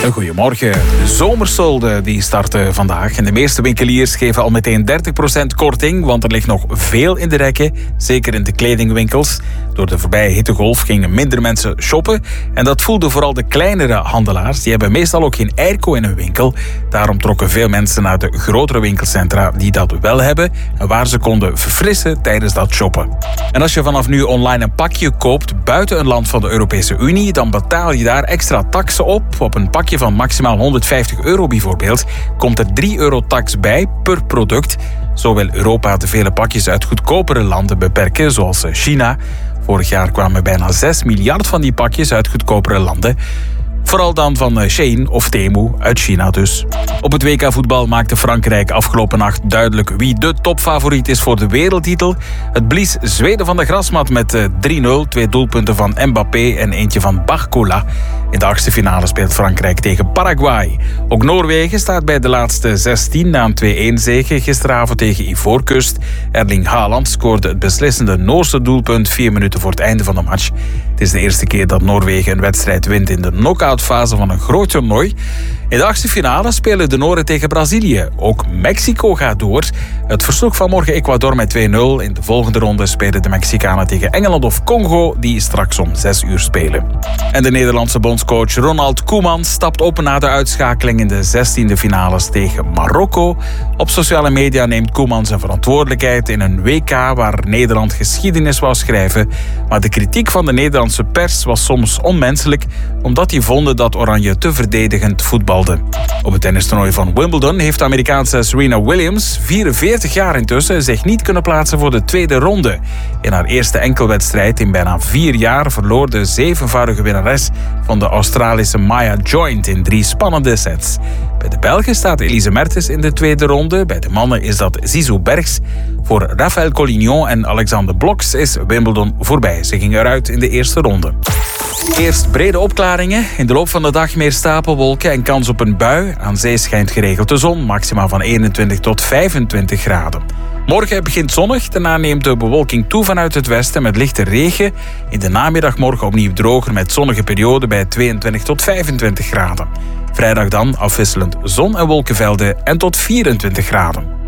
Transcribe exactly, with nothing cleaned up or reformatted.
Goedemorgen. De zomersolden die starten vandaag. En de meeste winkeliers geven al meteen dertig procent korting, want er ligt nog veel in de rekken, zeker in de kledingwinkels. Door de voorbije hittegolf gingen minder mensen shoppen. En dat voelden vooral de kleinere handelaars. Die hebben meestal ook geen airco in hun winkel. Daarom trokken veel mensen naar de grotere winkelcentra die dat wel hebben en waar ze konden verfrissen tijdens dat shoppen. En als je vanaf nu online een pakje koopt buiten een land van de Europese Unie, dan betaal je daar extra taksen op. Op een pakje van maximaal honderdvijftig euro bijvoorbeeld komt er drie euro tax bij per product. Zo wil Europa de vele pakjes uit goedkopere landen beperken, zoals China. Vorig jaar kwamen bijna zes miljard van die pakjes uit goedkopere landen. Vooral dan van Shein of Temu, uit China dus. Op het W K voetbal maakte Frankrijk afgelopen nacht duidelijk wie de topfavoriet is voor de wereldtitel. Het blies Zweden van de grasmat met drie nul, twee doelpunten van Mbappé en eentje van Barcola. In de achtste finale speelt Frankrijk tegen Paraguay. Ook Noorwegen staat bij de laatste zestien na een twee-een zege gisteravond tegen Ivoorkust. Erling Haaland scoorde het beslissende Noorse doelpunt vier minuten voor het einde van de match. Het is de eerste keer dat Noorwegen een wedstrijd wint in de knock-outfase van een groot toernooi. In de achtste finale spelen de Nooren tegen Brazilië. Ook Mexico gaat door. Het versloeg vanmorgen Ecuador met twee nul. In de volgende ronde spelen de Mexicanen tegen Engeland of Congo, die straks om zes uur spelen. En de Nederlandse bondscoach Ronald Koeman stapt op na de uitschakeling in de zestiende finales tegen Marokko. Op sociale media neemt Koeman zijn verantwoordelijkheid in een W K waar Nederland geschiedenis wou schrijven. Maar de kritiek van de Nederlandse pers was soms onmenselijk, omdat die vonden dat Oranje te verdedigend voetbalde. Op het tennistoernooi van Wimbledon heeft de Amerikaanse Serena Williams, vierenveertig jaar intussen, zich niet kunnen plaatsen voor de tweede ronde. In haar eerste enkelwedstrijd in bijna vier jaar verloor de zevenvoudige winnares van de Australische Maya Joint in drie spannende sets. Bij de Belgen staat Elise Mertens in de tweede ronde. Bij de mannen is dat Zizou Bergs. Voor Rafael Collignon en Alexander Bloks is Wimbledon voorbij. Ze gingen eruit in de eerste ronde. Eerst brede opklaringen. In de loop van de dag meer stapelwolken en kans op een bui. Aan zee schijnt geregeld de zon. Maximaal van eenentwintig tot vijfentwintig graden. Morgen begint zonnig. Daarna neemt de bewolking toe vanuit het westen met lichte regen. In de namiddag morgen opnieuw droger met zonnige perioden bij tweeëntwintig tot vijfentwintig graden. Vrijdag dan afwisselend zon- en wolkenvelden en tot vierentwintig graden.